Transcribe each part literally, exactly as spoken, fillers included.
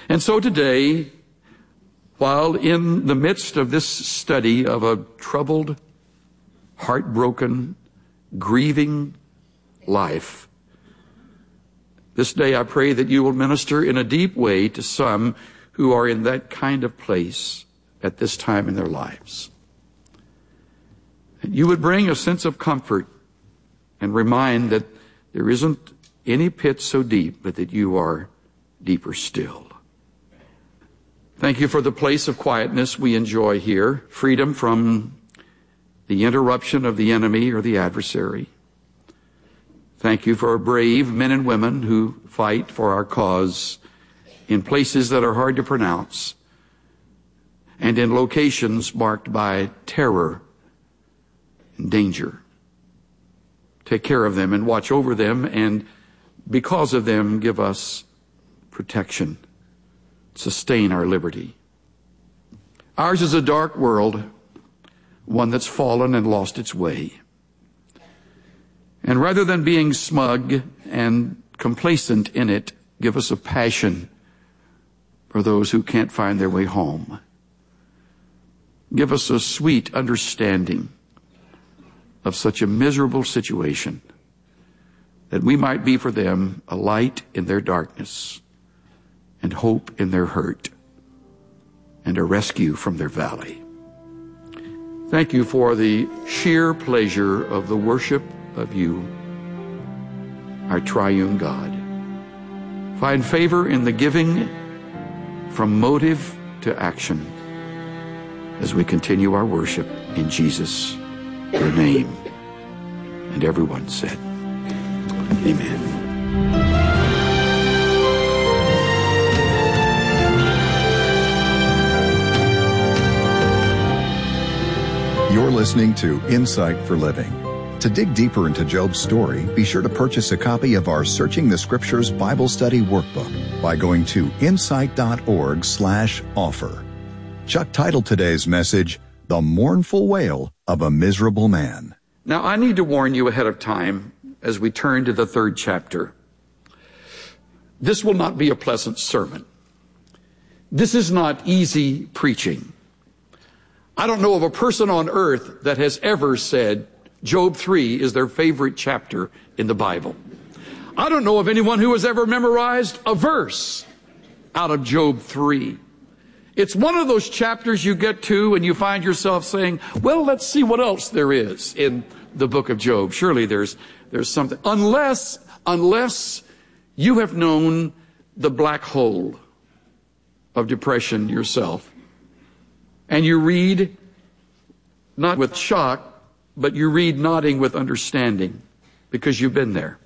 And so today, while in the midst of this study of a troubled, heartbroken, grieving life, this day I pray that you will minister in a deep way to some who are in that kind of place at this time in their lives. And you would bring a sense of comfort and remind that there isn't any pit so deep, but that you are deeper still. Thank you for the place of quietness we enjoy here, freedom from the interruption of the enemy or the adversary. Thank you for brave men and women who fight for our cause in places that are hard to pronounce and in locations marked by terror and danger. Take care of them and watch over them, and because of them, give us protection. Sustain our liberty. Ours is a dark world, one that's fallen and lost its way. And rather than being smug and complacent in it, give us a passion for those who can't find their way home. Give us a sweet understanding of such a miserable situation, that we might be for them a light in their darkness and hope in their hurt and a rescue from their valley. Thank you for the sheer pleasure of the worship of you, our triune God. Find favor in the giving from motive to action as we continue our worship in Jesus, your name. And everyone said, Amen. You're listening to Insight for Living. To dig deeper into Job's story, be sure to purchase a copy of our Searching the Scriptures Bible Study Workbook by going to insight.org slash offer. Chuck titled today's message, The Mournful Wail of a Miserable Man. Now, I need to warn you ahead of time as we turn to the third chapter. This will not be a pleasant sermon. This is not easy preaching. I don't know of a person on earth that has ever said Job three is their favorite chapter in the Bible. I don't know of anyone who has ever memorized a verse out of Job three. It's one of those chapters you get to and you find yourself saying, well, let's see what else there is in the book of Job. Surely there's there's something. Unless, unless you have known the black hole of depression yourself. And you read not with shock, but you read nodding with understanding because you've been there.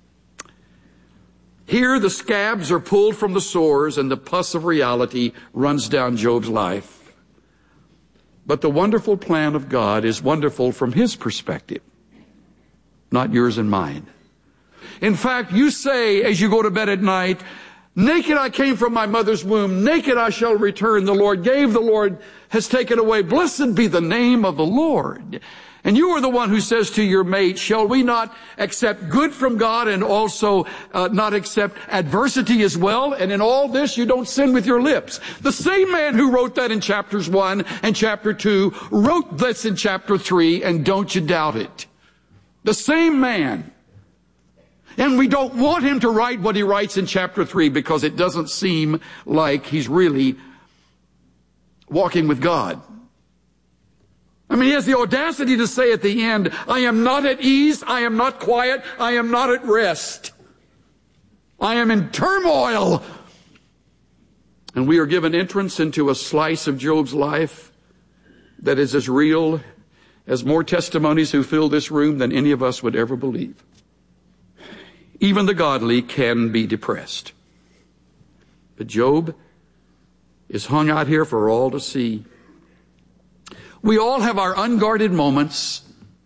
Here the scabs are pulled from the sores and the pus of reality runs down Job's life. But the wonderful plan of God is wonderful from his perspective, not yours and mine. In fact, you say as you go to bed at night, naked I came from my mother's womb, naked I shall return. The Lord gave, the Lord has taken away. Blessed be the name of the Lord. And you are the one who says to your mate, shall we not accept good from God and also uh, not accept adversity as well? And in all this, you don't sin with your lips. The same man who wrote that in chapters one and chapter two wrote this in chapter three, and don't you doubt it. The same man. And we don't want him to write what he writes in chapter three because it doesn't seem like he's really walking with God. I mean, he has the audacity to say at the end, I am not at ease, I am not quiet, I am not at rest. I am in turmoil. And we are given entrance into a slice of Job's life that is as real as more testimonies who fill this room than any of us would ever believe. Even the godly can be depressed. But Job is hung out here for all to see. We all have our unguarded moments.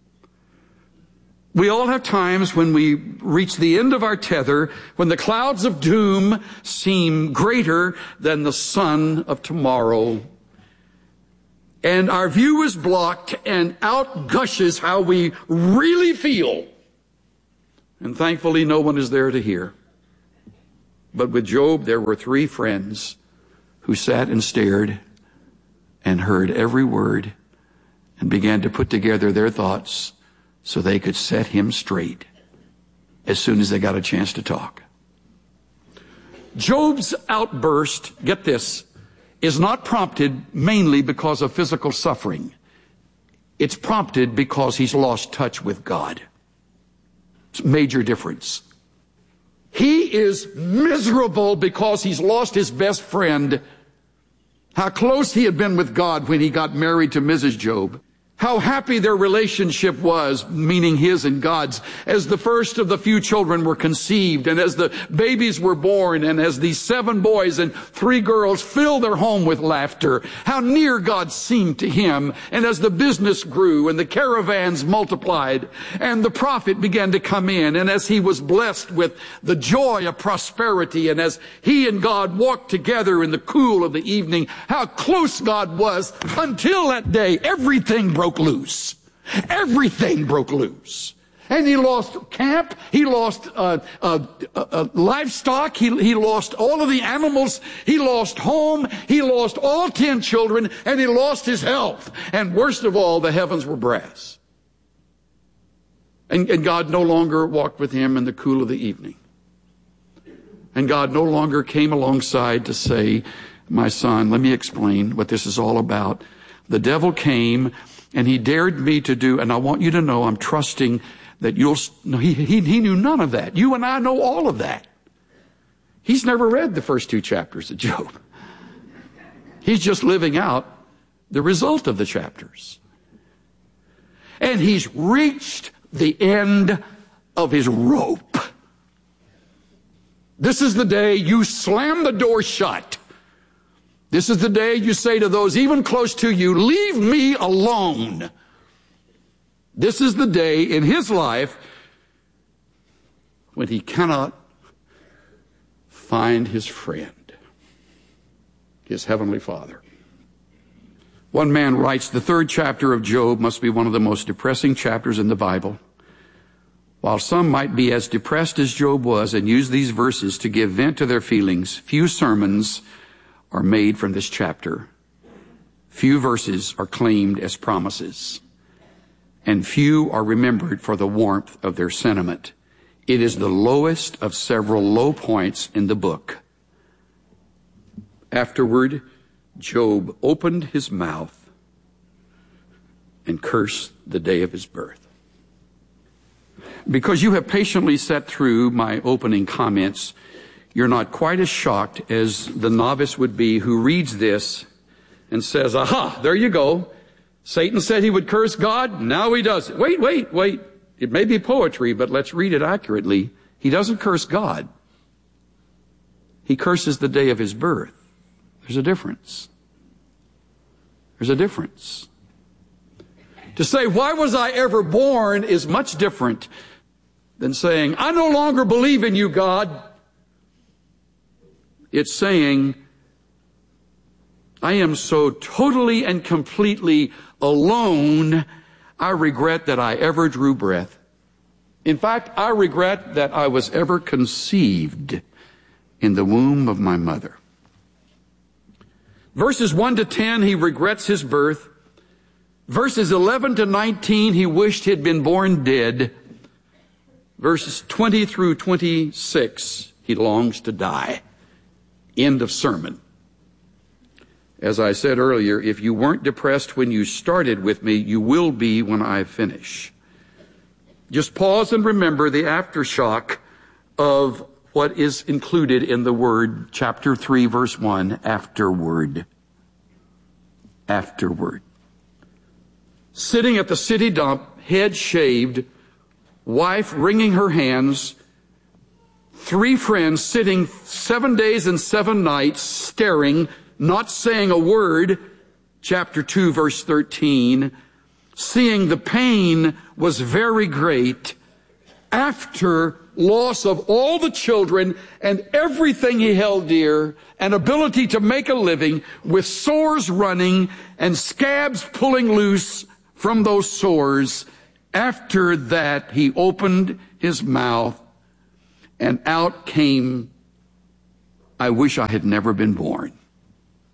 We all have times when we reach the end of our tether, when the clouds of doom seem greater than the sun of tomorrow. And our view is blocked and out gushes how we really feel. And thankfully, no one is there to hear. But with Job, there were three friends who sat and stared and heard every word and began to put together their thoughts so they could set him straight as soon as they got a chance to talk. Job's outburst, get this, is not prompted mainly because of physical suffering. It's prompted because he's lost touch with God. It's a major difference. He is miserable because he's lost his best friend. How close he had been with God when he got married to Missus Job. How happy their relationship was, meaning his and God's, as the first of the few children were conceived, and as the babies were born, and as these seven boys and three girls filled their home with laughter. How near God seemed to him, and as the business grew, and the caravans multiplied, and the profit began to come in, and as he was blessed with the joy of prosperity, and as he and God walked together in the cool of the evening, how close God was, until that day everything broke loose. Everything broke loose. And he lost camp. He lost uh, uh, uh, livestock. He, he lost all of the animals. He lost home. He lost all ten children. And he lost his health. And worst of all, the heavens were brass. And, and God no longer walked with him in the cool of the evening. And God no longer came alongside to say, my son, let me explain what this is all about. The devil came and he dared me to do, and I want you to know I'm trusting that you'll, no, he, he, he knew none of that. You and I know all of that. He's never read the first two chapters of Job. He's just living out the result of the chapters. And he's reached the end of his rope. This is the day you slam the door shut. This is the day you say to those even close to you, leave me alone. This is the day in his life when he cannot find his friend, his heavenly Father. One man writes, the third chapter of Job must be one of the most depressing chapters in the Bible. While some might be as depressed as Job was and use these verses to give vent to their feelings, few sermons are made from this chapter. Few verses are claimed as promises, and few are remembered for the warmth of their sentiment. It is the lowest of several low points in the book. Afterward, Job opened his mouth and cursed the day of his birth. Because you have patiently sat through my opening comments, you're not quite as shocked as the novice would be who reads this and says, aha, there you go. Satan said he would curse God. Now he does it. Wait, wait, wait. It may be poetry, but let's read it accurately. He doesn't curse God. He curses the day of his birth. There's a difference. There's a difference. To say, why was I ever born, is much different than saying, I no longer believe in you, God. It's saying, I am so totally and completely alone, I regret that I ever drew breath. In fact, I regret that I was ever conceived in the womb of my mother. Verses one to ten, he regrets his birth. Verses eleven to nineteen, he wished he'd been born dead. Verses twenty through twenty-six, he longs to die. End of sermon. As I said earlier, if you weren't depressed when you started with me, you will be when I finish. Just pause and remember the aftershock of what is included in the word, chapter three, verse one, afterward. Afterward. Sitting at the city dump, head shaved, wife wringing her hands, three friends sitting seven days and seven nights staring, not saying a word, chapter two, verse thirteen, seeing the pain was very great after loss of all the children and everything he held dear, an ability to make a living, with sores running and scabs pulling loose from those sores. After that, he opened his mouth and out came, I wish I had never been born.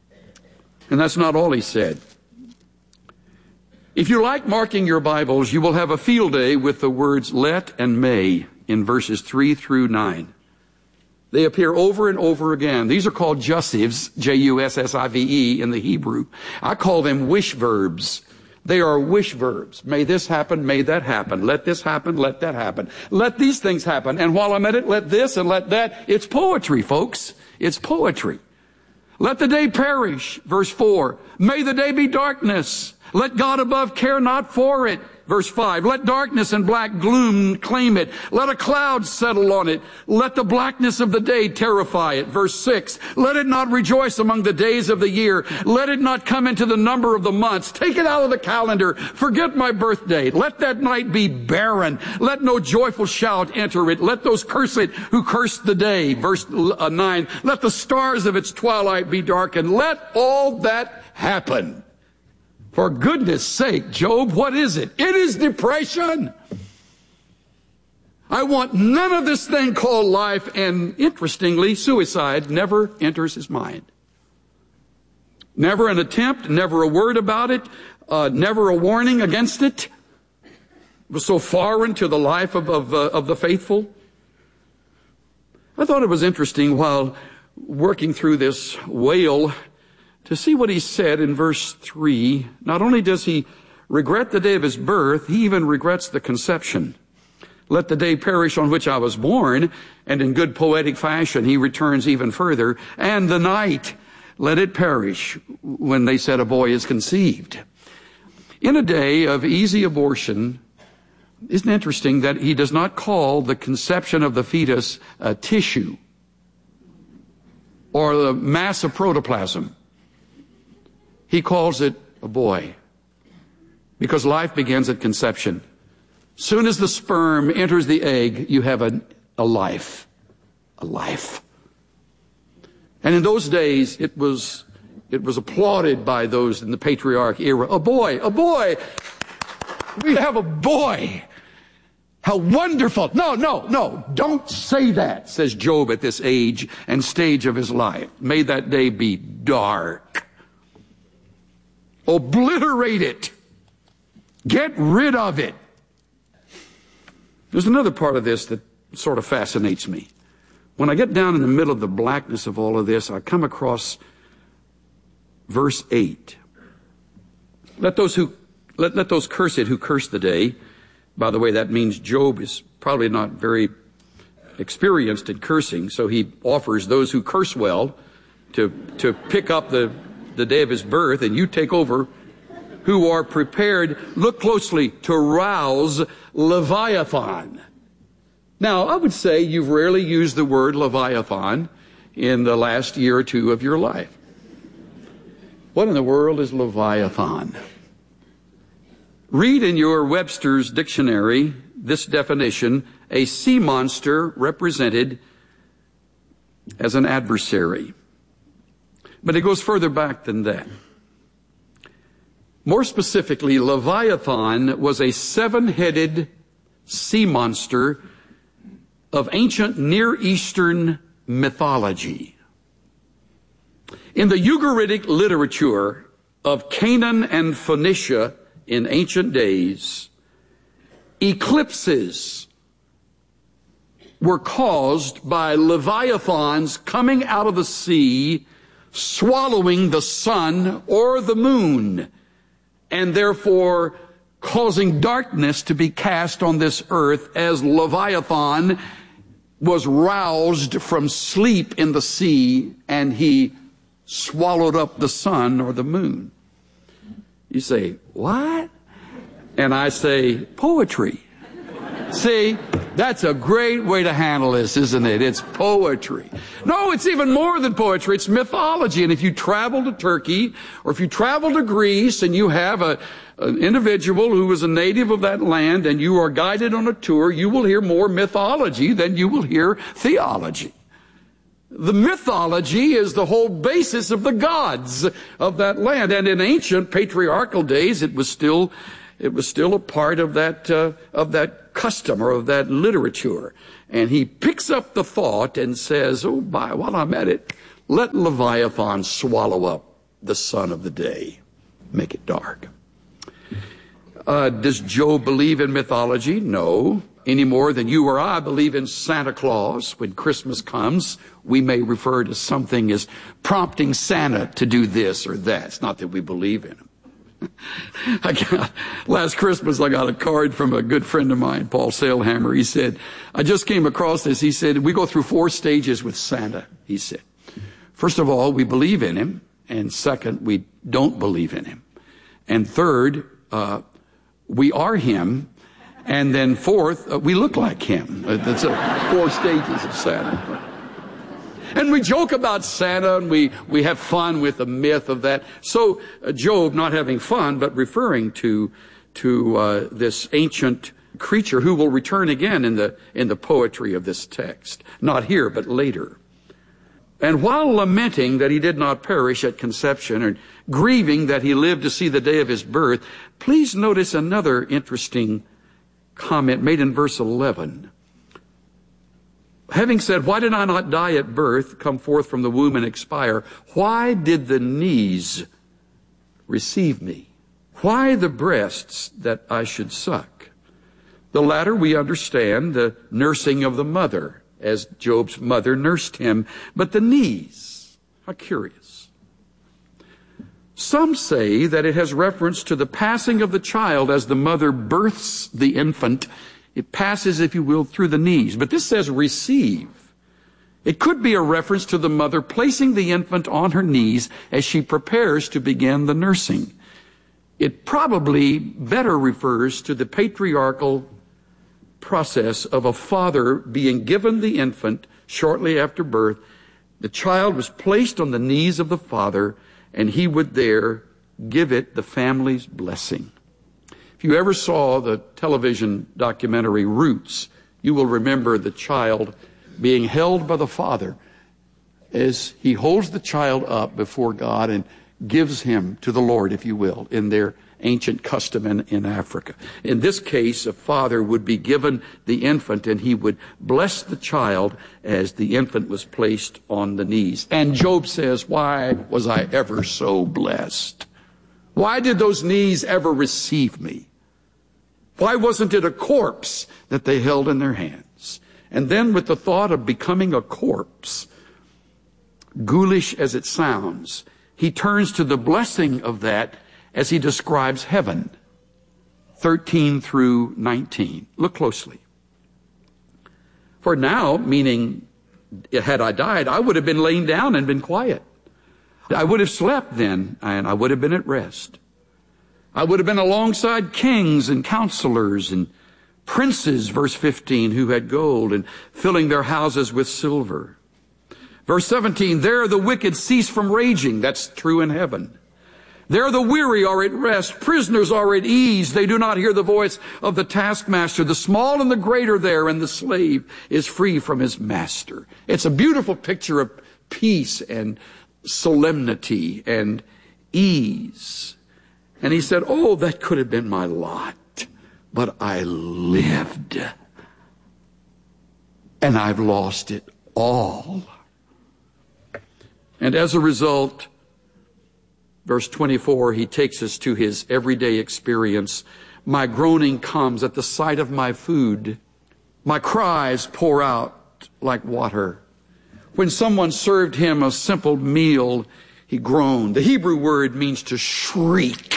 And that's not all he said. If you like marking your Bibles, you will have a field day with the words let and may in verses three through nine. They appear over and over again. These are called jussives, J U S S I V E in the Hebrew. I call them wish verbs. They are wish verbs. May this happen, may that happen. Let this happen, let that happen. Let these things happen. And while I'm at it, let this and let that. It's poetry, folks. It's poetry. Let the day perish, verse four. May the day be darkness. Let God above care not for it. Verse five, let darkness and black gloom claim it. Let a cloud settle on it. Let the blackness of the day terrify it. Verse six, let it not rejoice among the days of the year. Let it not come into the number of the months. Take it out of the calendar. Forget my birthday. Let that night be barren. Let no joyful shout enter it. Let those curse it who curse the day. Verse nine, let the stars of its twilight be darkened. Let all that happen. For goodness sake, Job, what is it? It is depression. I want none of this thing called life, and interestingly, suicide never enters his mind. Never an attempt, never a word about it, uh, never a warning against it. It was so foreign to the life of, of, uh, of the faithful. I thought it was interesting while working through this wail to see what he said in verse three. Not only does he regret the day of his birth, he even regrets the conception. Let the day perish on which I was born, and in good poetic fashion he returns even further. And the night, let it perish when they said a boy is conceived. In a day of easy abortion, isn't it interesting that he does not call the conception of the fetus a tissue or the mass of protoplasm? He calls it a boy, because life begins at conception. Soon as the sperm enters the egg, you have a, a life, a life. And in those days, it was, it was applauded by those in the patriarch era. A boy, a boy. We have a boy. How wonderful. No, no, no. Don't say that, says Job at this age and stage of his life. May that day be dark. Obliterate it. Get rid of it. There's another part of this that sort of fascinates me. When I get down in the middle of the blackness of all of this, I come across verse eight. Let those who let, let those curse it who curse the day. By the way, that means Job is probably not very experienced in cursing, so he offers those who curse well to to pick up the the day of his birth, and you take over, who are prepared, look closely, to rouse Leviathan. Now, I would say you've rarely used the word Leviathan in the last year or two of your life. What in the world is Leviathan? Read in your Webster's dictionary this definition: a sea monster represented as an adversary. But it goes further back than that. More specifically, Leviathan was a seven-headed sea monster of ancient Near Eastern mythology. In the Ugaritic literature of Canaan and Phoenicia in ancient days, eclipses were caused by Leviathans coming out of the sea, swallowing the sun or the moon, and therefore causing darkness to be cast on this earth as Leviathan was roused from sleep in the sea and he swallowed up the sun or the moon. You say, what? And I say, poetry. See, that's a great way to handle this, isn't it? It's poetry. No, it's even more than poetry. It's mythology. And if you travel to Turkey, or if you travel to Greece, and you have a, an individual who is a native of that land, and you are guided on a tour, you will hear more mythology than you will hear theology. The mythology is the whole basis of the gods of that land. And in ancient patriarchal days, it was still, it was still a part of that, uh, of that custom or of that literature. And he picks up the thought and says, oh, by, while I'm at it, let Leviathan swallow up the sun of the day. Make it dark. Uh, does Job believe in mythology? No. Any more than you or I believe in Santa Claus. When Christmas comes, we may refer to something as prompting Santa to do this or that. It's not that we believe in him. I got, last Christmas, I got a card from a good friend of mine, Paul Sailhammer. He said, I just came across this. He said, we go through four stages with Santa, he said. First of all, we believe in him. And second, we don't believe in him. And third, uh, we are him. And then fourth, uh, we look like him. Uh, that's uh, four stages of Santa. And we joke about Santa, and we, we have fun with the myth of that. So uh, Job, not having fun, but referring to to uh, this ancient creature who will return again in the in the poetry of this text. Not here, but later. And while lamenting that he did not perish at conception, and grieving that he lived to see the day of his birth, please notice another interesting comment made in verse eleven. Having said, why did I not die at birth, come forth from the womb and expire? Why did the knees receive me? Why the breasts that I should suck? The latter we understand, the nursing of the mother, as Job's mother nursed him. But the knees, how curious. Some say that it has reference to the passing of the child as the mother births the infant. It passes, if you will, through the knees. But this says receive. It could be a reference to the mother placing the infant on her knees as she prepares to begin the nursing. It probably better refers to the patriarchal process of a father being given the infant shortly after birth. The child was placed on the knees of the father, and he would there give it the family's blessing. If you ever saw the television documentary Roots, you will remember the child being held by the father as he holds the child up before God and gives him to the Lord, if you will, in their ancient custom in, in Africa. In this case, a father would be given the infant, and he would bless the child as the infant was placed on the knees. And Job says, why was I ever so blessed? Why did those knees ever receive me? Why wasn't it a corpse that they held in their hands? And then with the thought of becoming a corpse, ghoulish as it sounds, he turns to the blessing of that as he describes heaven, thirteen through nineteen. Look closely. For now, meaning had I died, I would have been laying down and been quiet. I would have slept then, and I would have been at rest. I would have been alongside kings and counselors and princes, verse fifteen, who had gold and filling their houses with silver. Verse seventeen, there the wicked cease from raging. That's true in heaven. There the weary are at rest. Prisoners are at ease. They do not hear the voice of the taskmaster. The small and the great are there, and the slave is free from his master. It's a beautiful picture of peace and solemnity and ease. And he said, oh, that could have been my lot, but I lived, and I've lost it all. And as a result, verse twenty-four, he takes us to his everyday experience. My groaning comes at the sight of my food. My cries pour out like water. When someone served him a simple meal, he groaned. The Hebrew word means to shriek.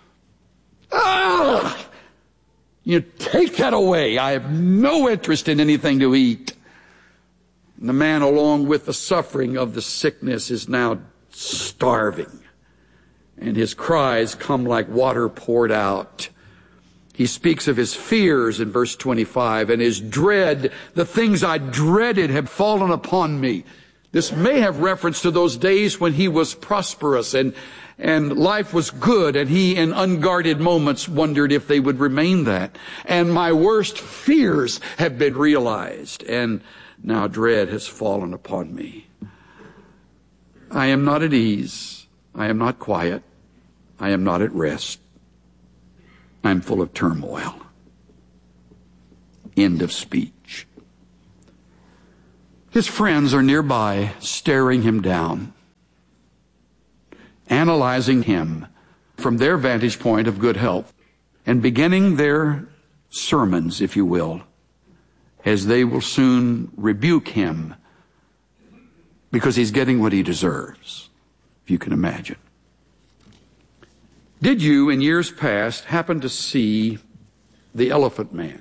Ah! You take that away. I have no interest in anything to eat. And the man, along with the suffering of the sickness, is now starving. And his cries come like water poured out. He speaks of his fears in verse twenty-five, and his dread. The things I dreaded have fallen upon me. This may have reference to those days when he was prosperous and and life was good, and he in unguarded moments wondered if they would remain that. And my worst fears have been realized, and now dread has fallen upon me. I am not at ease. I am not quiet. I am not at rest. I am full of turmoil. End of speech. His friends are nearby, staring him down. analyzing him from their vantage point of good health and beginning their sermons, if you will, as they will soon rebuke him because he's getting what he deserves, if you can imagine. Did you, in years past, happen to see The Elephant Man?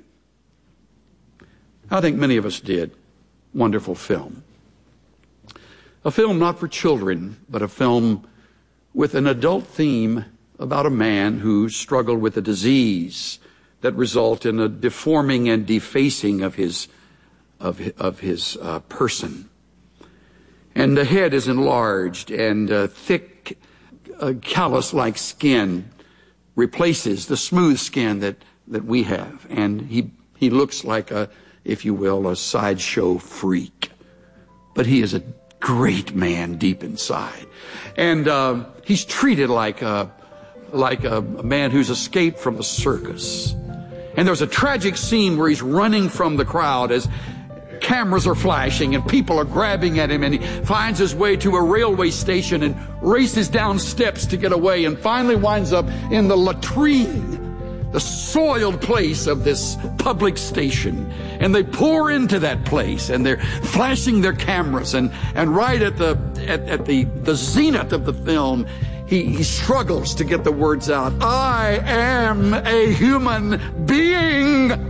I think many of us did. Wonderful film. A film not for children, but a film with an adult theme about a man who struggled with a disease that resulted in a deforming and defacing of his of, of his uh, person. And the head is enlarged, and uh, thick, uh, callus-like skin replaces the smooth skin that, that we have. And he he looks like a, if you will, a sideshow freak. But he is a great man deep inside. And uh, he's treated like a, like a, a man who's escaped from a circus. And there's a tragic scene where he's running from the crowd as cameras are flashing and people are grabbing at him, and he finds his way to a railway station and races down steps to get away and finally winds up in the latrine, the soiled place of this public station. And they pour into that place and they're flashing their cameras, and, and right at the at, at the, the zenith of the film, he, he struggles to get the words out. I am a human being.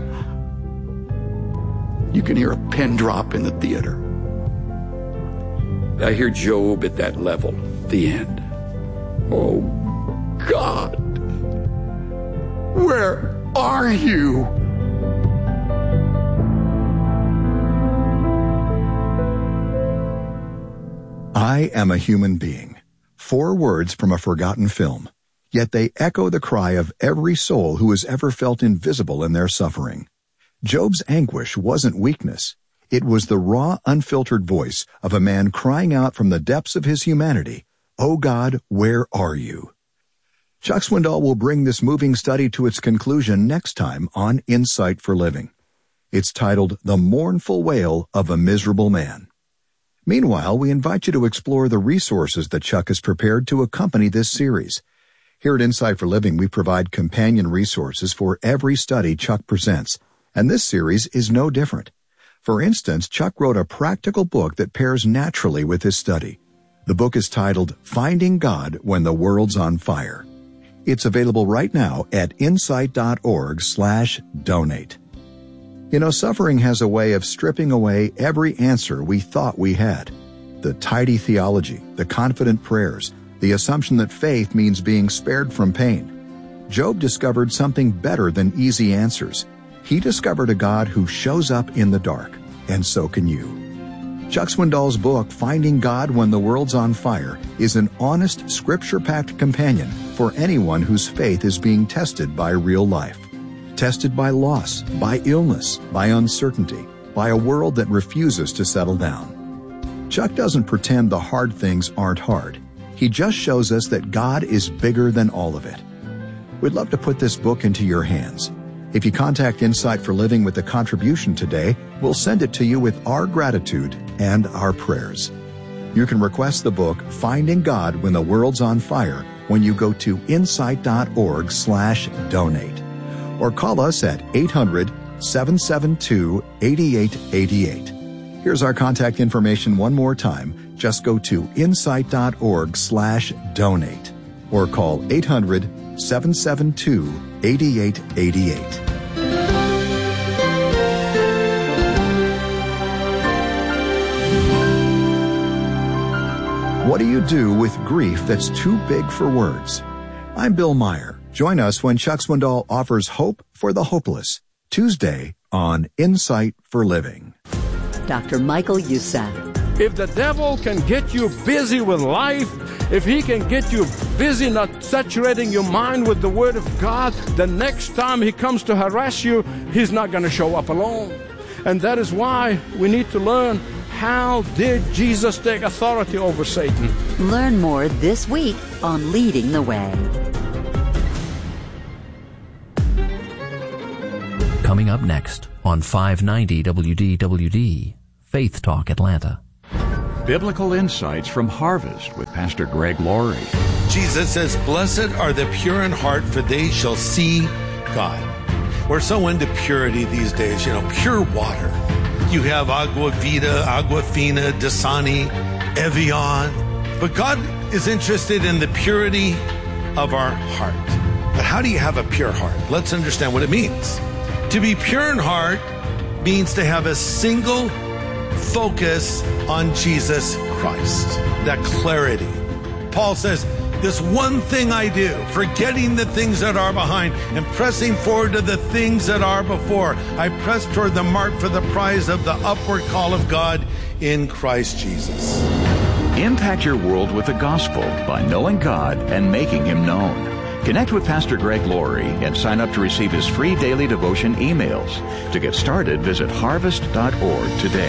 You can hear a pin drop in the theater. I hear Job at that level, the end. Oh, God, where are you? I am a human being. Four words from a forgotten film, yet they echo the cry of every soul who has ever felt invisible in their suffering. Job's anguish wasn't weakness. It was the raw, unfiltered voice of a man crying out from the depths of his humanity, "Oh God, where are you?" Chuck Swindoll will bring this moving study to its conclusion next time on Insight for Living. It's titled The Mournful Wail of a Miserable Man. Meanwhile, we invite you to explore the resources that Chuck has prepared to accompany this series. Here at Insight for Living, we provide companion resources for every study Chuck presents, and this series is no different. For instance, Chuck wrote a practical book that pairs naturally with his study. The book is titled Finding God When the World's on Fire. It's available right now at insight.org slash donate. You know, suffering has a way of stripping away every answer we thought we had. The tidy theology, the confident prayers, the assumption that faith means being spared from pain. Job discovered something better than easy answers. He discovered a God who shows up in the dark, and so can you. Chuck Swindoll's book, Finding God When the World's on Fire, is an honest, scripture-packed companion for anyone whose faith is being tested by real life. Tested by loss, by illness, by uncertainty, by a world that refuses to settle down. Chuck doesn't pretend the hard things aren't hard. He just shows us that God is bigger than all of it. We'd love to put this book into your hands. If you contact Insight for Living with a contribution today, we'll send it to you with our gratitude and our prayers. You can request the book, Finding God When the World's on Fire, when you go to insight.org slash donate. Or call us at eight hundred, seven seven two, eight eight eight eight. Here's our contact information one more time. Just go to insight.org slash donate. Or call eight hundred, seven seven two, eight eight eight eight. What do you do with grief that's too big for words? I'm Bill Meyer. Join us when Chuck Swindoll offers hope for the hopeless, Tuesday on Insight for Living. Doctor Michael Youssef. If the devil can get you busy with life, if he can get you busy not saturating your mind with the Word of God, the next time he comes to harass you, he's not going to show up alone. And that is why we need to learn, how did Jesus take authority over Satan? Learn more this week on Leading the Way. Coming up next on five ninety W D W D, Faith Talk Atlanta. Biblical Insights from Harvest with Pastor Greg Laurie. Jesus says, "Blessed are the pure in heart, for they shall see God." We're so into purity these days, you know, pure water. You have Agua Vida, Aquafina, Dasani, Evian. But God is interested in the purity of our heart. But how do you have a pure heart? Let's understand what it means. To be pure in heart means to have a single focus on Jesus Christ. That clarity. Paul says, "This one thing I do, forgetting the things that are behind and pressing forward to the things that are before. I press toward the mark for the prize of the upward call of God in Christ Jesus." Impact your world with the gospel by knowing God and making Him known. Connect with Pastor Greg Laurie and sign up to receive his free daily devotion emails. To get started, visit harvest dot org today.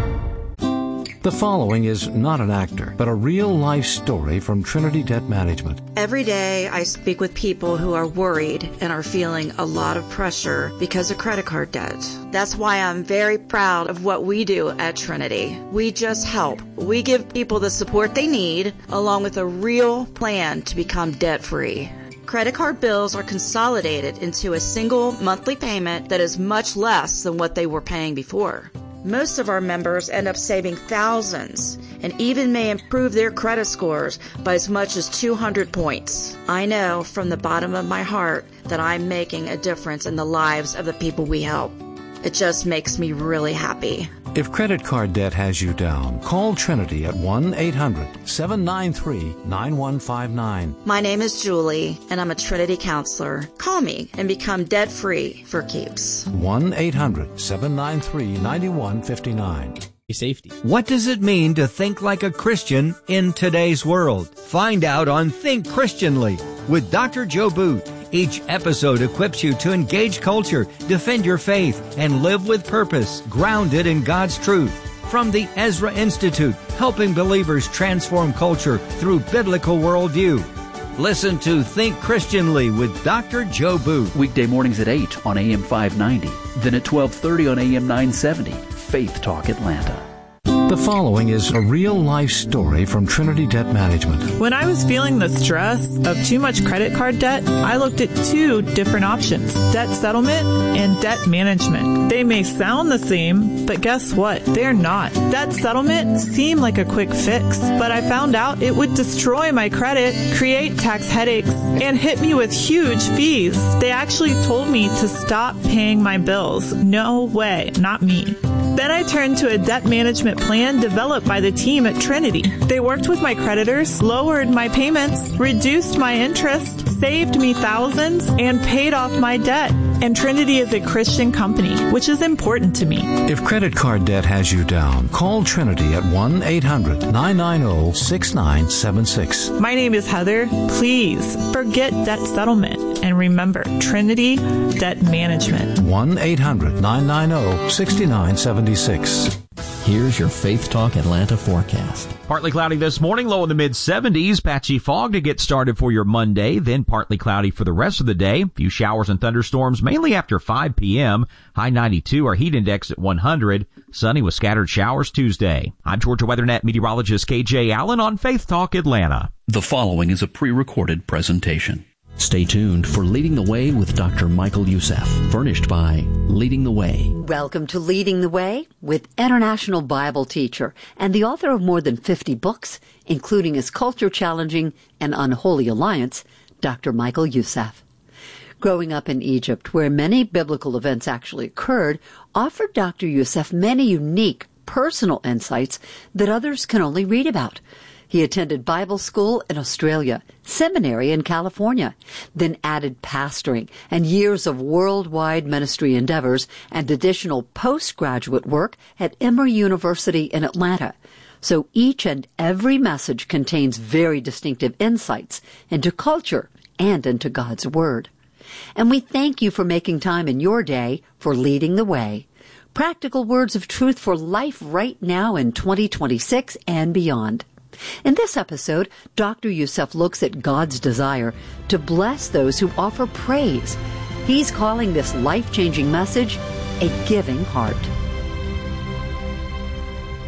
The following is not an actor, but a real-life story from Trinity Debt Management. Every day I speak with people who are worried and are feeling a lot of pressure because of credit card debt. That's why I'm very proud of what we do at Trinity. We just help. We give people the support they need, along with a real plan to become debt-free. Credit card bills are consolidated into a single monthly payment that is much less than what they were paying before. Most of our members end up saving thousands and even may improve their credit scores by as much as two hundred points. I know from the bottom of my heart that I'm making a difference in the lives of the people we help. It just makes me really happy. If credit card debt has you down, call Trinity at one eight hundred seven nine three nine one five nine. My name is Julie, and I'm a Trinity counselor. Call me and become debt-free for keeps. one eight hundred seven nine three nine one five nine. Safety. What does it mean to think like a Christian in today's world? Find out on Think Christianly with Doctor Joe Booth. Each episode equips you to engage culture, defend your faith, and live with purpose, grounded in God's truth. From the Ezra Institute, helping believers transform culture through biblical worldview. Listen to Think Christianly with Doctor Joe Booth. Weekday mornings at eight on A M five ninety. Then at twelve thirty on A M nine seventy. Faith Talk Atlanta. The following is a real-life story from Trinity Debt Management. When I was feeling the stress of too much credit card debt, I looked at two different options, debt settlement and debt management. They may sound the same, but guess what? They're not. Debt settlement seemed like a quick fix, but I found out it would destroy my credit, create tax headaches, and hit me with huge fees. They actually told me to stop paying my bills. No way, not me. Then I turned to a debt management plan developed by the team at Trinity. They worked with my creditors, lowered my payments, reduced my interest, saved me thousands, and paid off my debt. And Trinity is a Christian company, which is important to me. If credit card debt has you down, call Trinity at one eight hundred nine nine zero six nine seven six. My name is Heather. Please forget debt settlement and remember Trinity Debt Management. one eight hundred nine nine zero six nine seven six. Here's your Faith Talk Atlanta forecast. Partly cloudy this morning, low in the mid seventies. Patchy fog to get started for your Monday, then partly cloudy for the rest of the day. A few showers and thunderstorms mainly after five p.m. High ninety-two, our heat index at one hundred. Sunny with scattered showers Tuesday. I'm Georgia WeatherNet meteorologist K J Allen on Faith Talk Atlanta. The following is a pre-recorded presentation. Stay tuned for Leading the Way with Doctor Michael Youssef, furnished by Leading the Way. Welcome to Leading the Way with international Bible teacher and the author of more than fifty books, including his culture-challenging and Unholy Alliance, Doctor Michael Youssef. Growing up in Egypt, where many biblical events actually occurred, offered Doctor Youssef many unique personal insights that others can only read about. He attended Bible school in Australia, seminary in California, then added pastoring and years of worldwide ministry endeavors and additional postgraduate work at Emory University in Atlanta. So each and every message contains very distinctive insights into culture and into God's Word. And we thank you for making time in your day for Leading the Way. Practical words of truth for life right now in twenty twenty-six and beyond. In this episode, Doctor Youssef looks at God's desire to bless those who offer praise. He's calling this life-changing message a giving heart.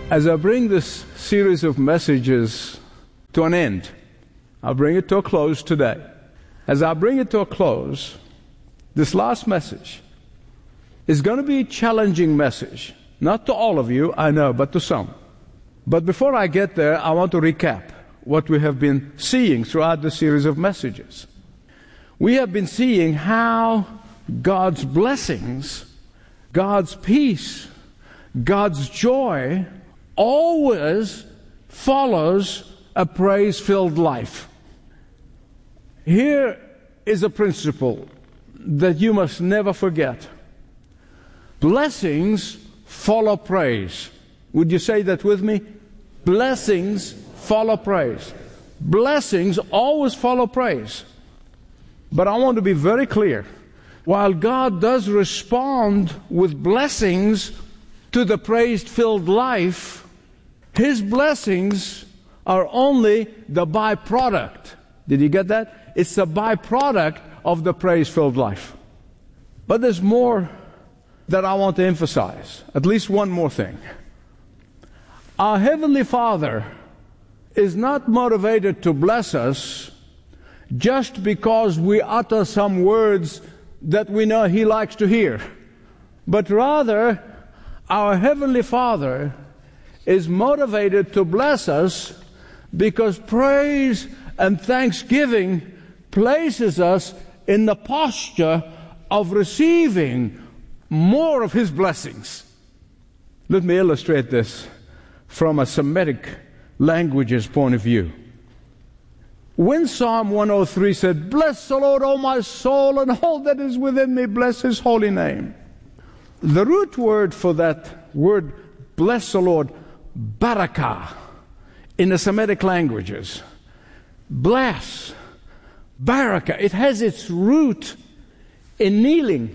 As I bring this series of messages to an end, I'll bring it to a close today. As I bring it to a close, this last message is going to be a challenging message. Not to all of you, I know, but to some. But before I get there, I want to recap what we have been seeing throughout the series of messages. We have been seeing how God's blessings, God's peace, God's joy always follows a praise-filled life. Here is a principle that you must never forget. Blessings follow praise. Would you say that with me? Blessings follow praise. Blessings always follow praise. But I want to be very clear. While God does respond with blessings to the praise-filled life, His blessings are only the byproduct. Did you get that? It's the byproduct of the praise-filled life. But there's more that I want to emphasize. At least one more thing. Our Heavenly Father is not motivated to bless us just because we utter some words that we know He likes to hear. But rather, our Heavenly Father is motivated to bless us because praise and thanksgiving places us in the posture of receiving more of His blessings. Let me illustrate this from a Semitic language's point of view. When Psalm one oh three said, "Bless the Lord, O my soul, and all that is within me, bless His holy name," the root word for that word, bless the Lord, barakah, in the Semitic languages, bless, barakah, it has its root in kneeling.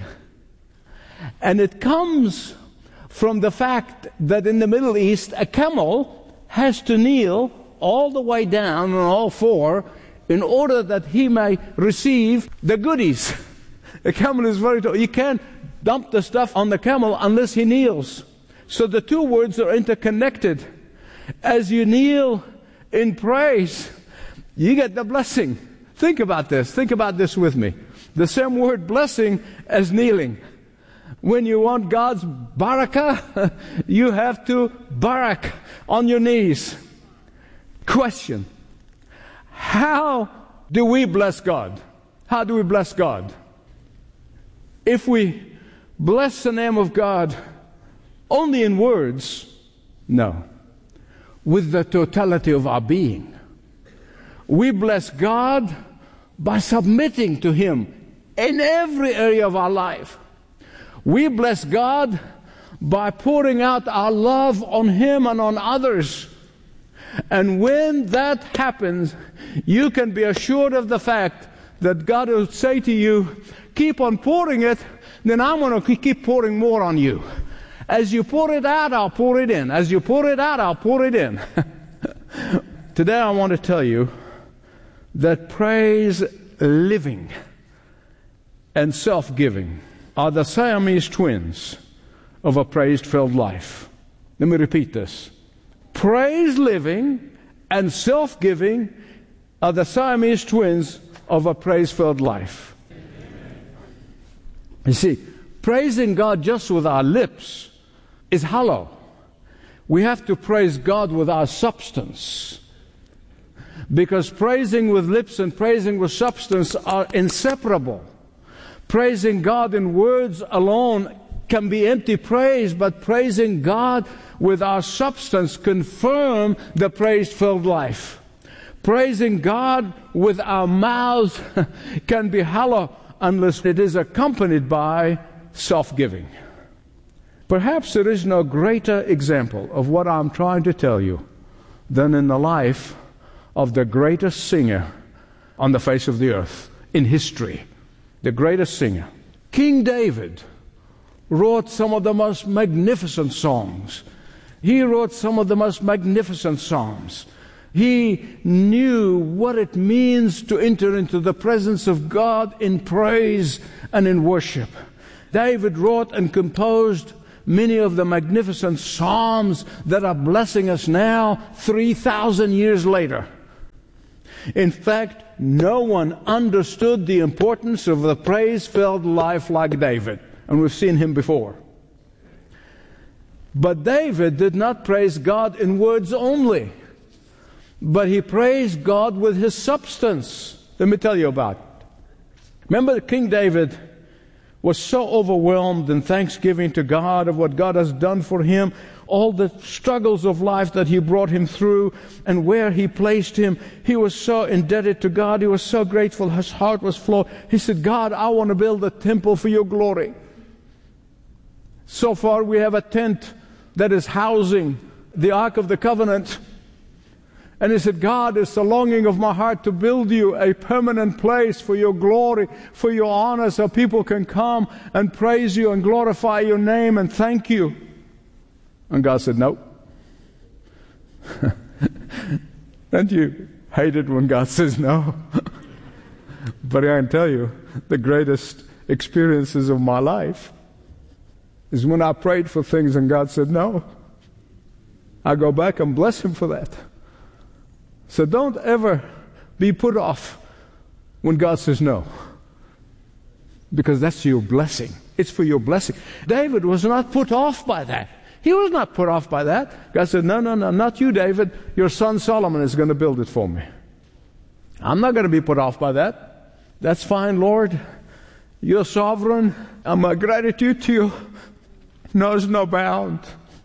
And it comes from the fact that in the Middle East, a camel has to kneel all the way down on all four in order that he may receive the goodies. A camel is very tall. You can't dump the stuff on the camel unless he kneels. So the two words are interconnected. As you kneel in praise, you get the blessing. Think about this. Think about this with me. The same word blessing as kneeling. When you want God's barakah, you have to barak on your knees. Question. How do we bless God? How do we bless God? If we bless the name of God only in words, no. With the totality of our being. We bless God by submitting to Him in every area of our life. We bless God by pouring out our love on Him and on others. And when that happens, you can be assured of the fact that God will say to you, keep on pouring it, then I'm going to keep pouring more on you. As you pour it out, I'll pour it in. As you pour it out, I'll pour it in. Today I want to tell you that praise living and self-giving are the Siamese twins of a praise-filled life. Let me repeat this. Praise living and self-giving are the Siamese twins of a praise-filled life. You see, praising God just with our lips is hollow. We have to praise God with our substance. Because praising with lips and praising with substance are inseparable. Praising God in words alone can be empty praise, but praising God with our substance confirm the praise-filled life. Praising God with our mouths can be hollow unless it is accompanied by self-giving. Perhaps there is no greater example of what I'm trying to tell you than in the life of the greatest singer on the face of the earth in history. The greatest singer. King David wrote some of the most magnificent songs. He wrote some of the most magnificent psalms. He knew what it means to enter into the presence of God in praise and in worship. David wrote and composed many of the magnificent psalms that are blessing us now, three thousand years later. In fact, no one understood the importance of the praise-filled life like David, and we've seen him before. But David did not praise God in words only, but he praised God with his substance. Let me tell you about it. Remember, King David was so overwhelmed in thanksgiving to God of what God has done for him, all the struggles of life that he brought him through and where he placed him. He was so indebted to God. He was so grateful. His heart was full. He said, God, I want to build a temple for your glory. So far we have a tent that is housing the Ark of the Covenant. And he said, God, it's the longing of my heart to build you a permanent place for your glory, for your honor, so people can come and praise you and glorify your name and thank you. And God said, no. Don't you hate it when God says no? But I can tell you, the greatest experiences of my life is when I prayed for things and God said no. I go back and bless Him for that. So don't ever be put off when God says no, because that's your blessing. It's for your blessing. David was not put off by that. He was not put off by that. God said, no, no, no, not you, David. Your son Solomon is going to build it for me. I'm not going to be put off by that. That's fine, Lord. You're sovereign, and my gratitude to you knows no bound.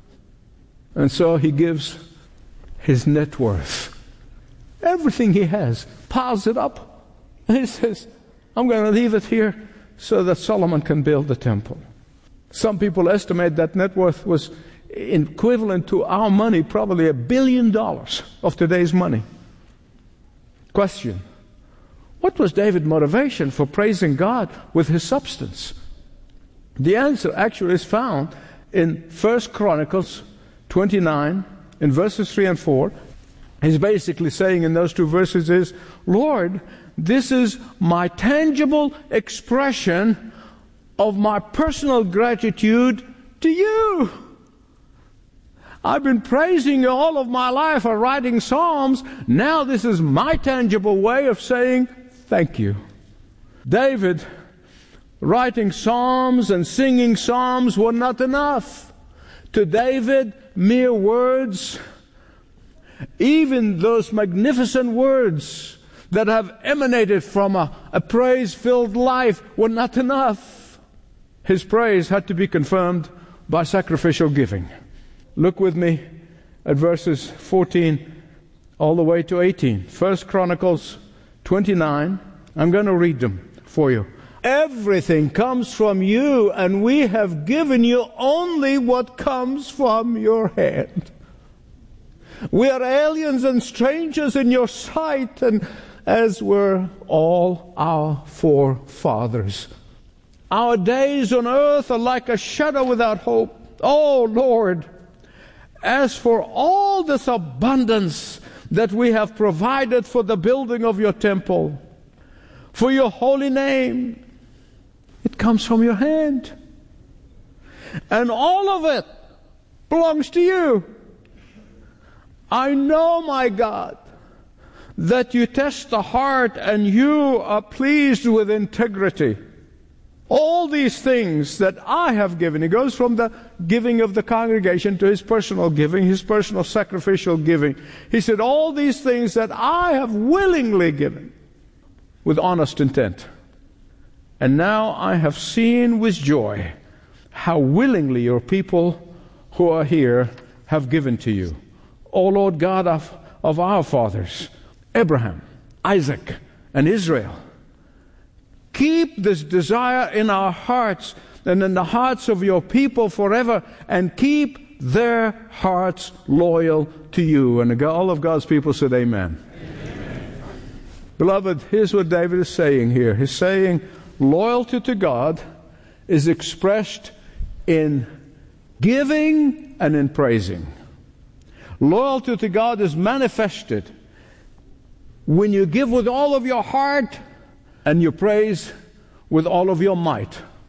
And so he gives his net worth. Everything he has, piles it up. And he says, I'm going to leave it here so that Solomon can build the temple. Some people estimate that net worth was equivalent to our money, probably a billion dollars of today's money. Question: what was David's motivation for praising God with his substance? The answer actually is found in First Chronicles twenty-nine, in verses three and four. He's basically saying in those two verses is, Lord, this is my tangible expression of my personal gratitude to you. I've been praising you all of my life or writing psalms. Now this is my tangible way of saying thank you. David, writing psalms and singing psalms were not enough. To David, mere words, even those magnificent words that have emanated from a, a praise-filled life, were not enough. His praise had to be confirmed by sacrificial giving. Look with me at verses fourteen all the way to eighteen. First Chronicles twenty-nine. I'm going to read them for you. Everything comes from you, and we have given you only what comes from your hand. We are aliens and strangers in your sight, and as were all our forefathers. Our days on earth are like a shadow without hope. Oh, Lord, as for all this abundance that we have provided for the building of your temple, for your holy name, it comes from your hand. And all of it belongs to you. I know, my God, that you test the heart and you are pleased with integrity. All these things that I have given, he goes from the giving of the congregation to his personal giving, his personal sacrificial giving. He said, all these things that I have willingly given with honest intent. And now I have seen with joy how willingly your people who are here have given to you. O Lord God of, of our fathers, Abraham, Isaac, and Israel, keep this desire in our hearts and in the hearts of your people forever, and keep their hearts loyal to you. And all of God's people said amen. Amen. Beloved, here's what David is saying here. He's saying loyalty to God is expressed in giving and in praising. Loyalty to God is manifested when you give with all of your heart and you praise with all of your might.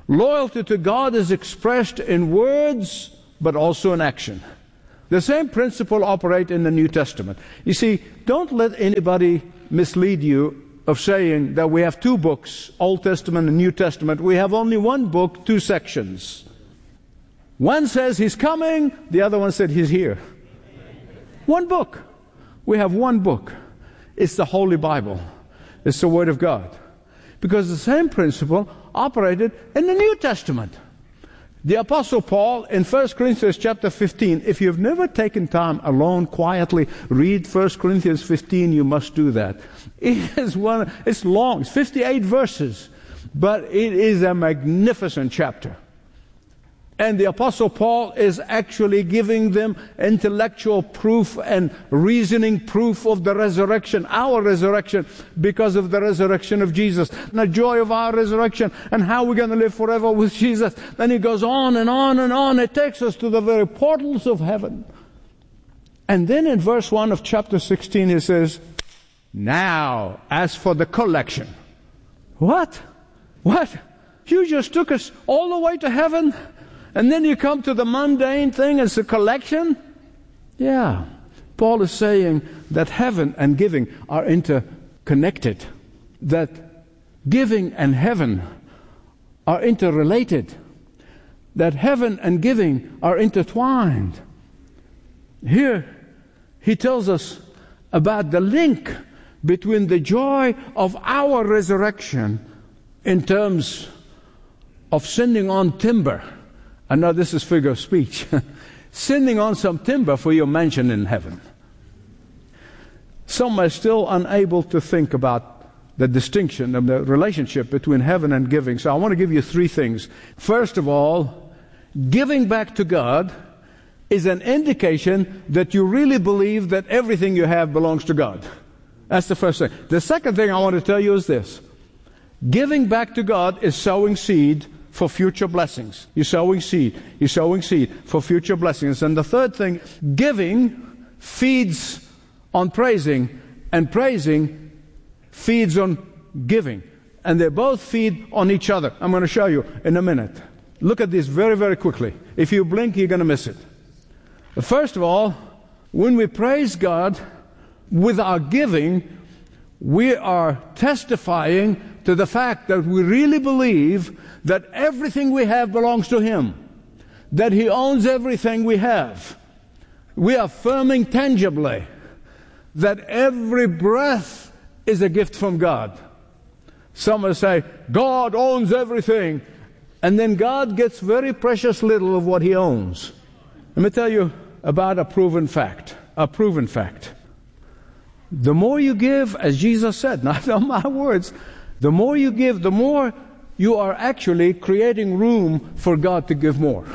Loyalty to God is expressed in words, but also in action. The same principle operates in the New Testament. You see, don't let anybody mislead you of saying that we have two books, Old Testament and New Testament. We have only one book, two sections. One says He's coming, the other one said He's here. One book. We have one book. It's the Holy Bible. It's the Word of God. Because the same principle operated in the New Testament. The Apostle Paul in First Corinthians chapter fifteen, if you've never taken time alone, quietly, read First Corinthians fifteen, you must do that. It is one, it's long, it's fifty-eight verses, but it is a magnificent chapter. And the Apostle Paul is actually giving them intellectual proof and reasoning proof of the resurrection, our resurrection, because of the resurrection of Jesus, and the joy of our resurrection, and how we're going to live forever with Jesus. Then he goes on and on and on. It takes us to the very portals of heaven. And then in verse one of chapter sixteen, he says, now, as for the collection. What? What? You just took us all the way to heaven? And then you come to the mundane thing as a collection? Yeah. Paul is saying that heaven and giving are interconnected. That giving and heaven are interrelated. That heaven and giving are intertwined. Here, he tells us about the link between the joy of our resurrection in terms of sending on timber. I know this is figure of speech. Sending on some timber for your mansion in heaven. Some are still unable to think about the distinction of the relationship between heaven and giving. So I want to give you three things. First of all, giving back to God is an indication that you really believe that everything you have belongs to God. That's the first thing. The second thing I want to tell you is this. Giving back to God is sowing seed for future blessings. You're sowing seed. You're sowing seed for future blessings. And the third thing, giving feeds on praising, and praising feeds on giving. And they both feed on each other. I'm going to show you in a minute. Look at this very, very quickly. If you blink, you're going to miss it. First of all, when we praise God with our giving, we are testifying to the fact that we really believe that everything we have belongs to Him, that He owns everything we have. We are affirming tangibly that every breath is a gift from God. Some will say, God owns everything, and then God gets very precious little of what He owns. Let me tell you about a proven fact, a proven fact. The more you give, as Jesus said, not on my words, the more you give, the more you are actually creating room for God to give more,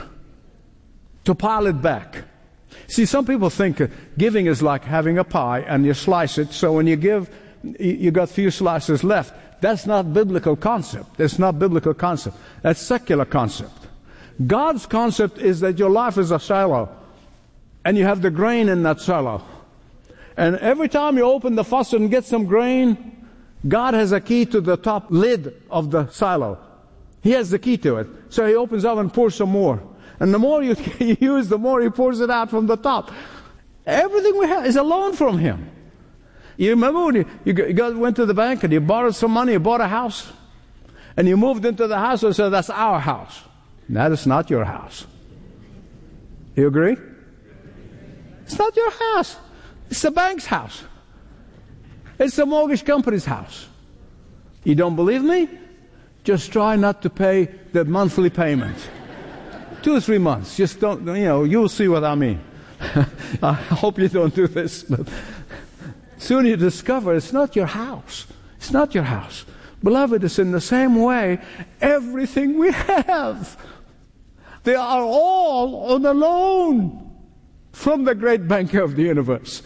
to pile it back. See, some people think giving is like having a pie and you slice it, so when you give, you got few slices left. That's not biblical concept. That's not biblical concept. That's secular concept. God's concept is that your life is a silo, and you have the grain in that silo. And every time you open the faucet and get some grain, God has a key to the top lid of the silo. He has the key to it. So He opens up and pours some more. And the more you use, the more He pours it out from the top. Everything we have is a loan from Him. You remember when you, you got, went to the bank and you borrowed some money, you bought a house, and you moved into the house and said, that's our house. That is not your house. You agree? It's not your house. It's the bank's house. It's the mortgage company's house. You don't believe me? Just try not to pay the monthly payment. Two or three months. Just don't, you know, you'll see what I mean. I hope you don't do this. But soon you discover it's not your house. It's not your house. Beloved, it's in the same way everything we have. They are all on a loan from the great banker of the universe.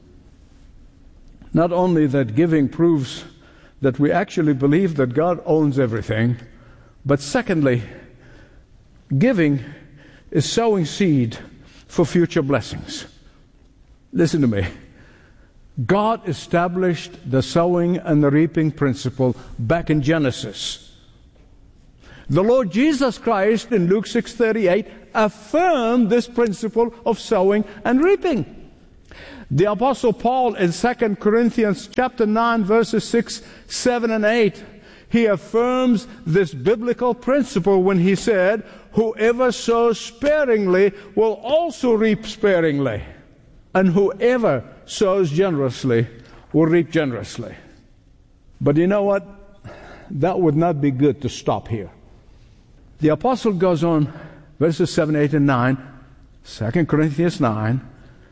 Not only that giving proves that we actually believe that God owns everything, but secondly, giving is sowing seed for future blessings. Listen to me. God established the sowing and the reaping principle back in Genesis. The Lord Jesus Christ in Luke six thirty-eight affirmed this principle of sowing and reaping. The Apostle Paul in Second Corinthians chapter nine verses six, seven, and eight, he affirms this biblical principle when he said, whoever sows sparingly will also reap sparingly, and whoever sows generously will reap generously. But you know what? That would not be good to stop here. The apostle goes on, verses seven, eight, and nine, Second Corinthians nine,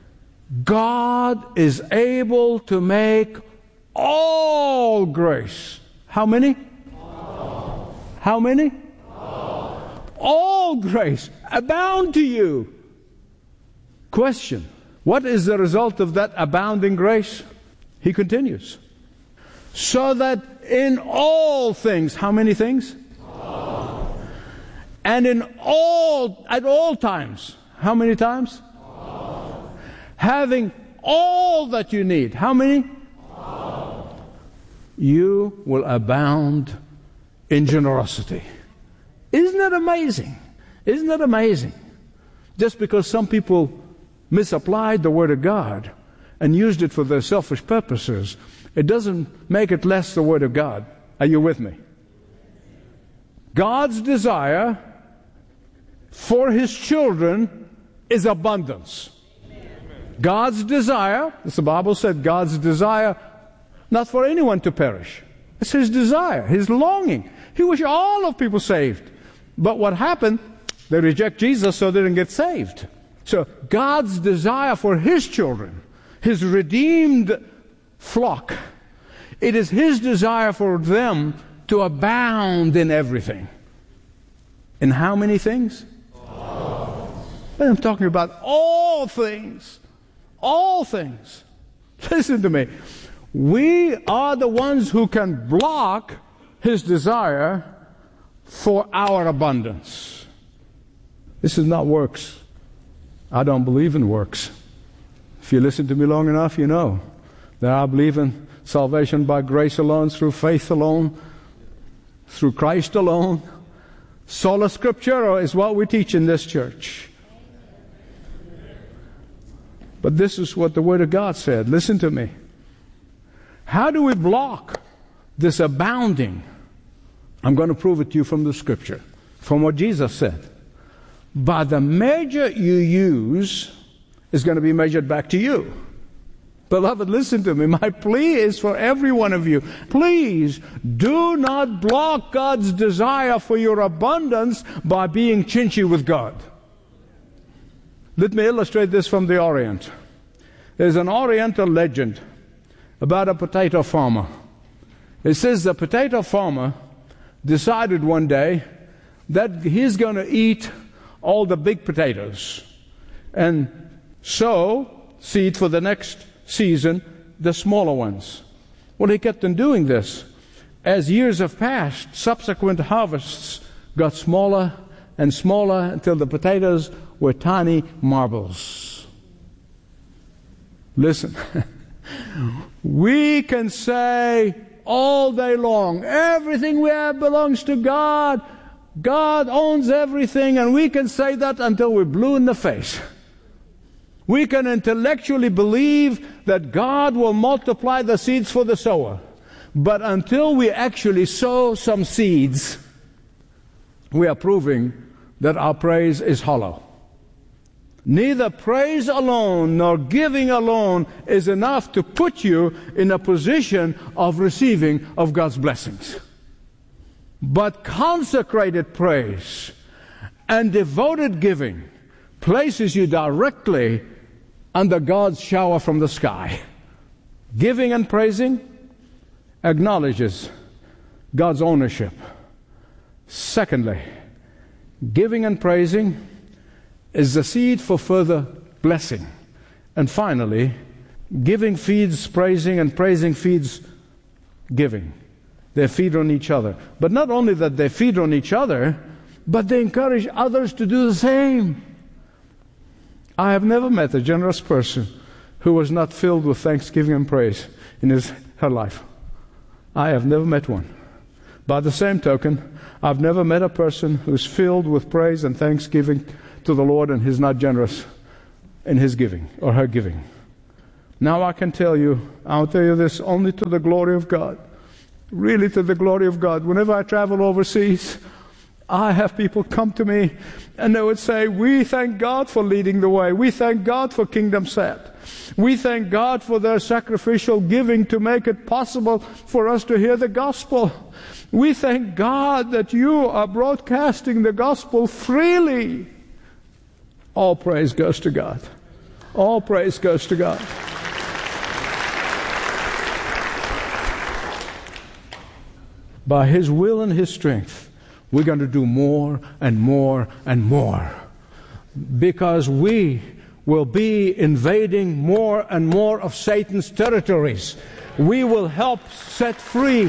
God is able to make all grace. How many? All. How many? All. All grace abound to you. Question: what is the result of that abounding grace? He continues. So that in all things, how many things? All. And in all, at all times, how many times? All. Having all that you need, how many? All. You will abound in generosity. Isn't that amazing? Isn't that amazing? Just because some people misapplied the Word of God and used it for their selfish purposes, it doesn't make it less the Word of God. Are you with me? God's desire for His children is abundance. God's desire, as the Bible said, God's desire, not for anyone to perish. It's His desire, His longing. He wishes all of people saved. But what happened? They reject Jesus, so they didn't get saved. So God's desire for His children, His redeemed flock, it is His desire for them to abound in everything. In how many things? All. I'm talking about all things. All things. Listen to me. We are the ones who can block His desire for our abundance. This is not works. I don't believe in works. If you listen to me long enough, you know that I believe in salvation by grace alone, through faith alone, through Christ alone. Sola Scriptura is what we teach in this church. But this is what the Word of God said. Listen to me. How do we block this abounding? I'm going to prove it to you from the Scripture, from what Jesus said. By the measure you use is going to be measured back to you. Beloved, listen to me. My plea is for every one of you. Please do not block God's desire for your abundance by being chinchy with God. Let me illustrate this from the Orient. There's an Oriental legend about a potato farmer. It says the potato farmer decided one day that he's going to eat all the big potatoes and sow seed for the next season the smaller ones. Well, he kept on doing this. As years have passed, subsequent harvests got smaller and smaller until the potatoes were tiny marbles. Listen, we can say all day long, everything we have belongs to God. God owns everything, and we can say that until we're blue in the face. We can intellectually believe that God will multiply the seeds for the sower. But until we actually sow some seeds, we are proving that our praise is hollow. Neither praise alone nor giving alone is enough to put you in a position of receiving of God's blessings. But consecrated praise and devoted giving places you directly under God's shower from the sky. Giving and praising acknowledges God's ownership. Secondly, giving and praising is the seed for further blessing. And finally, giving feeds praising and praising feeds giving. They feed on each other. But not only that they feed on each other, but they encourage others to do the same. I have never met a generous person who was not filled with thanksgiving and praise in his her life. I have never met one. By the same token, I've never met a person who's filled with praise and thanksgiving to the Lord and he's not generous in his giving or her giving. Now I can tell you, I'll tell you this only to the glory of God. Really to the glory of God. Whenever I travel overseas, I have people come to me and they would say, we thank God for leading the way. We thank God for Kingdom Set. We thank God for their sacrificial giving to make it possible for us to hear the gospel. We thank God that you are broadcasting the gospel freely. All praise goes to God. All praise goes to God. By His will and His strength, we're going to do more and more and more. Because we will be invading more and more of Satan's territories. We will help set free,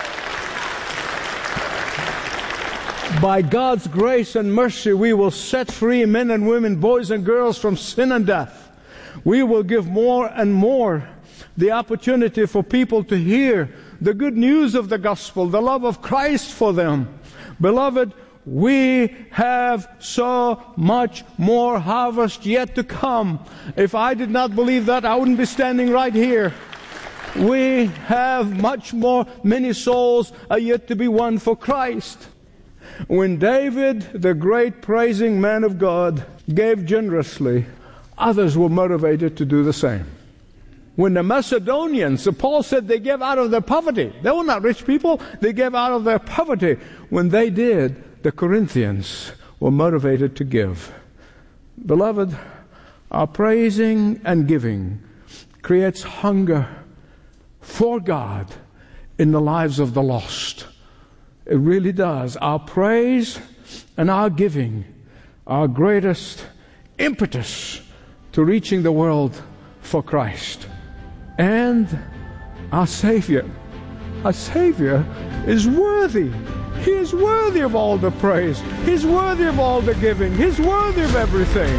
by God's grace and mercy, we will set free men and women, boys and girls from sin and death. We will give more and more the opportunity for people to hear the good news of the gospel, the love of Christ for them. Beloved, we have so much more harvest yet to come. If I did not believe that, I wouldn't be standing right here. We have much more, many souls are yet to be won for Christ. When David, the great praising man of God, gave generously, others were motivated to do the same. When the Macedonians, so Paul said they gave out of their poverty. They were not rich people. They gave out of their poverty. When they did, the Corinthians were motivated to give. Beloved, our praising and giving creates hunger for God in the lives of the lost. It really does. Our praise and our giving, our greatest impetus to reaching the world for Christ. And our Savior, our Savior is worthy. He is worthy of all the praise. He's worthy of all the giving. He's worthy of everything.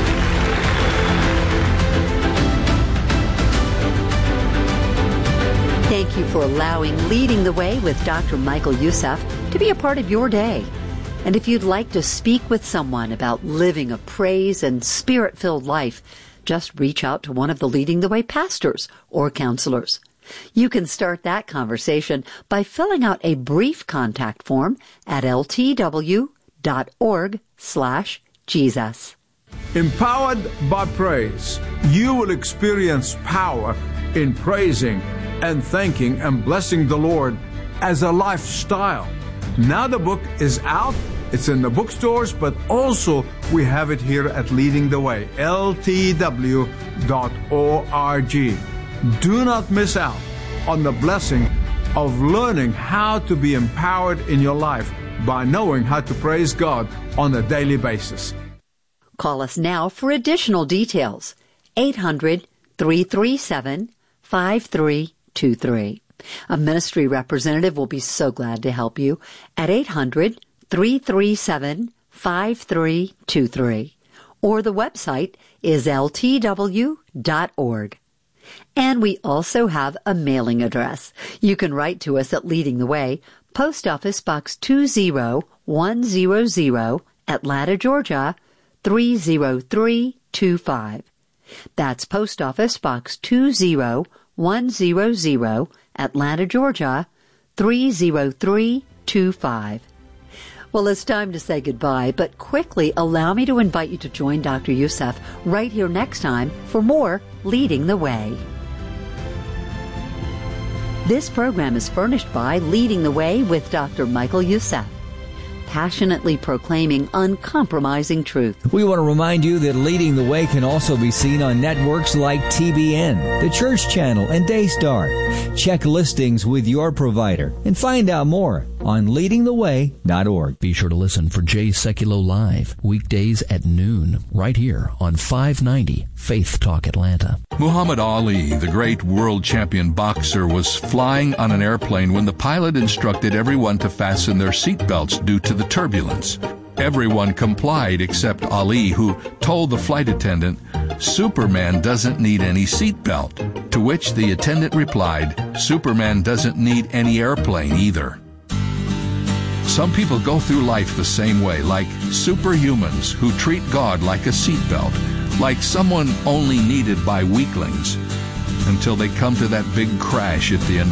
Thank you for allowing Leading the Way with Doctor Michael Youssef to be a part of your day. And if you'd like to speak with someone about living a praise and spirit-filled life, just reach out to one of the Leading the Way pastors or counselors. You can start that conversation by filling out a brief contact form at ltw dot org slash Jesus. Empowered by praise, you will experience power in praising and thanking and blessing the Lord as a lifestyle. Now the book is out. It's in the bookstores, but also we have it here at Leading the Way, L T W dot org. Do not miss out on the blessing of learning how to be empowered in your life by knowing how to praise God on a daily basis. Call us now for additional details. eight hundred, three three seven, five three two three. A ministry representative will be so glad to help you at eight hundred, three three seven, five three two three. Or the website is L T W dot org. And we also have a mailing address. You can write to us at Leading the Way, Post Office Box two zero one zero zero, Atlanta, Georgia, three zero three two five. That's Post Office Box two zero one zero zero, Atlanta, Georgia, three zero three two five. Well, it's time to say goodbye, but quickly allow me to invite you to join Doctor Youssef right here next time for more Leading the Way. This program is furnished by Leading the Way with Doctor Michael Youssef, passionately proclaiming uncompromising truth. We want to remind you that Leading the Way can also be seen on networks like T B N, the Church Channel, and Daystar. Check listings with your provider and find out more on leading the way dot org. Be sure to listen for Jay Sekulow Live, weekdays at noon, right here on five ninety Faith Talk Atlanta. Muhammad Ali, the great world champion boxer, was flying on an airplane when the pilot instructed everyone to fasten their seatbelts due to the turbulence. Everyone complied except Ali, who told the flight attendant, "Superman doesn't need any seatbelt." To which the attendant replied, "Superman doesn't need any airplane either." Some people go through life the same way, like superhumans who treat God like a seatbelt, like someone only needed by weaklings, until they come to that big crash at the end